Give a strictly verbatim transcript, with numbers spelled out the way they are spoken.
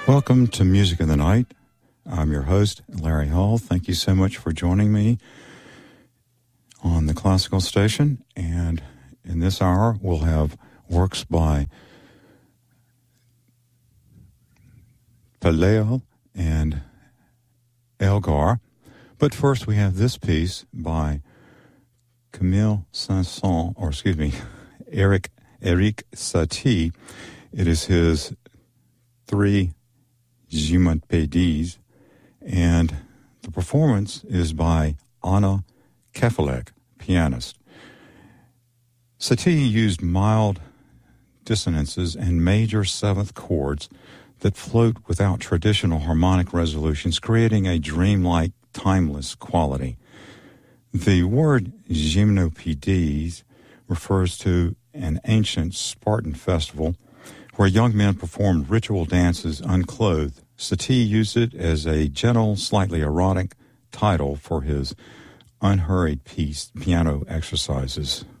Welcome to Music in the Night. I'm your host, Larry Hall. Thank you so much for joining me on the Classical Station. And in this hour, we'll have works by Paleo and Elgar. But first, we have this piece by Camille Saint-Saëns, or excuse me, Eric Eric Satie. It is his three Gymnopédies, and the performance is by Anna Kefelec, pianist. Satie used mild dissonances and major seventh chords that float without traditional harmonic resolutions, creating a dreamlike, timeless quality. The word Gymnopédies refers to an ancient Spartan festival where young men performed ritual dances unclothed. Satie used it as a gentle, slightly erotic title for his unhurried piece, piano exercises.